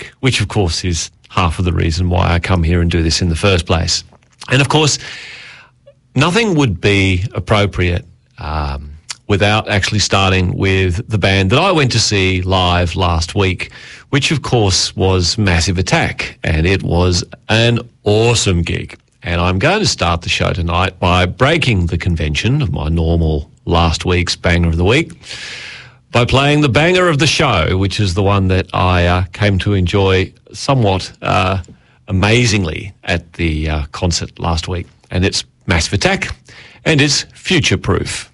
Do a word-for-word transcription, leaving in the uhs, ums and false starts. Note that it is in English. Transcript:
music, which of course is half of the reason why I come here and do this in the first place. And of course, nothing would be appropriate um, without actually starting with the band that I went to see live last week, which of course was Massive Attack, and it was an awesome gig. And I'm going to start the show tonight by breaking the convention of my normal last week's Banger of the Week by playing the Banger of the Show, which is the one that I uh, came to enjoy somewhat uh, amazingly at the uh, concert last week. And it's Massive Attack, and it's Future Proof.